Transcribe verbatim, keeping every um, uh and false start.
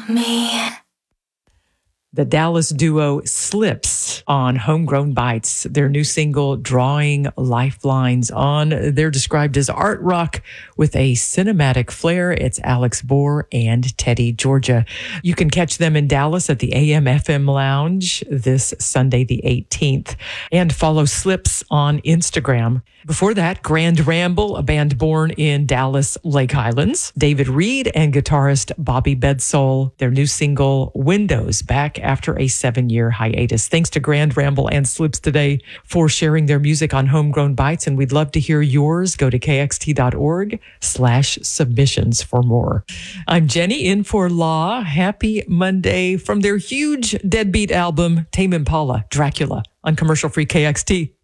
me. The Dallas duo Slips on Homegrown Bites. Their new single, Drawing Lifelines On. They're described as art rock with a cinematic flair. It's Alex Bohr and Teddy Georgia. You can catch them in Dallas at the A M F M Lounge this Sunday, the eighteenth. And follow Slips on Instagram. Before that, Grand Ramble, a band born in Dallas, Lake Highlands. David Reed and guitarist Bobby Bedsole. Their new single, Windows, back after a seven-year hiatus. Thanks to Grand Ramble and Slips today for sharing their music on Homegrown Bites, and we'd love to hear yours. Go to kxt.org slash submissions for more. I'm Jenny, in for Law. Happy Monday from their huge Deadbeat album, Tame Impala, Dracula, on commercial-free K X T.